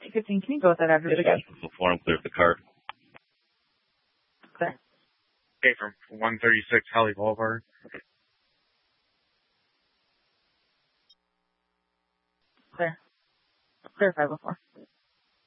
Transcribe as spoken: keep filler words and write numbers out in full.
eight fifteen, can you go with that address again? Before I'm clear of the card. Clear. Okay, from one thirty-six Holly Boulevard. Clear. Clear five oh four.